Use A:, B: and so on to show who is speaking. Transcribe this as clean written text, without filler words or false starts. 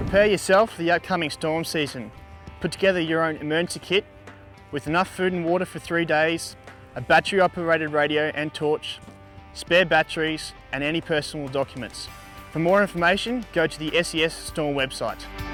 A: Prepare yourself for the upcoming storm season. Put together your own emergency kit with enough food and water for 3 days, a battery-operated radio and torch, spare batteries and any personal documents. For more information, go to the SES Storm website.